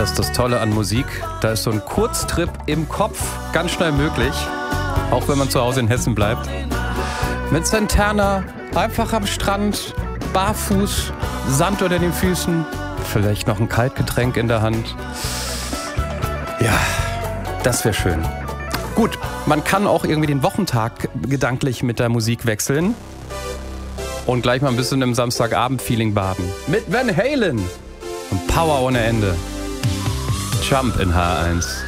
Das ist das Tolle an Musik. Da ist so ein Kurztrip im Kopf ganz schnell möglich, auch wenn man zu Hause in Hessen bleibt. Mit Santana, einfach am Strand, barfuß, Sand unter den Füßen, vielleicht noch ein Kaltgetränk in der Hand. Ja, das wäre schön. Gut, man kann auch irgendwie den Wochentag gedanklich mit der Musik wechseln und gleich mal ein bisschen im Samstagabend-Feeling baden. Mit Van Halen und Power ohne Ende. Jump in H1.